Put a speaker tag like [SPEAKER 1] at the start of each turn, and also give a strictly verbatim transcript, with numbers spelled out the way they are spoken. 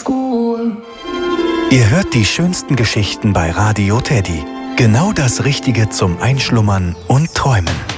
[SPEAKER 1] school.
[SPEAKER 2] Ihr hört die schönsten Geschichten bei Radio Teddy. Genau das Richtige zum Einschlummern und Träumen.